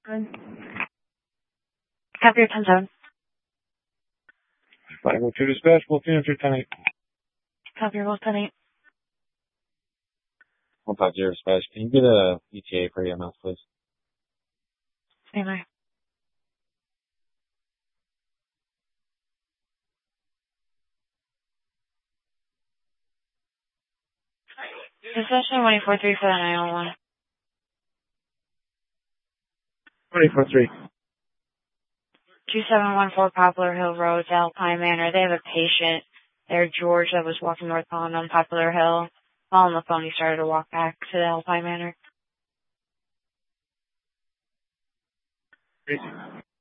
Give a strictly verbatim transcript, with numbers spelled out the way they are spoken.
Copy your ten seven. five oh two dispatch, both units are ten eight. Copy your both ten eight. one five zero dispatch. Can you get a E T A for E M S, please? Anyway. Dispatch one four three for the nine one one. twenty four three. two seven one four Poplar Hill Road, Alpine Manor. They have a patient there, George, that was walking northbound on Poplar Hill. While on the phone, he started to walk back to the Alpine Manor. Crazy.